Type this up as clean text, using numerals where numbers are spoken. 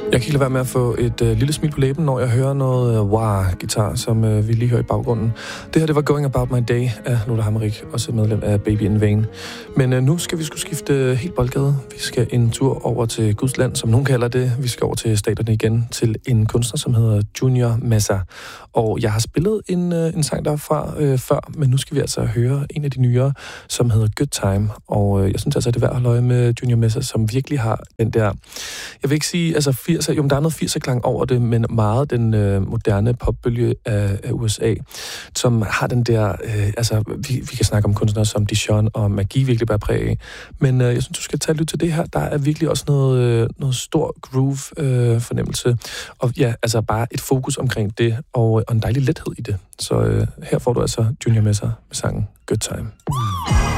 Jeg kan ikke lade være med at få et lille smil på læben, når jeg hører noget wah-guitar, som vi lige hører i baggrunden. Det her, det var Going About My Day af Lotte Hammerik, også medlem af Baby in Vain. Men nu skal vi skifte helt boldgade. Vi skal en tur over til Guds land, som nogen kalder det. Vi skal over til staterne igen, til en kunstner, som hedder Junior Mesa. Og jeg har spillet en sang derfra før, men nu skal vi altså høre en af de nyere, som hedder Good Time. Og jeg synes altså, det er værd at holde øje med Junior Mesa, som virkelig har den der, jeg vil ikke sige, altså 80'er, jo, der er noget 80'er-klang over det, men meget den moderne popbølge af USA, som har den der, vi kan snakke om kunstnere som Dijon og Magi virkelig bærer præg af. Men jeg synes, du skal tage lidt til det her. Der er virkelig også noget stor groove-fornemmelse. Og ja, altså bare et fokus omkring det, og en dejlig lethed i det. Så her får du altså Junior Mesa med sangen Good Time.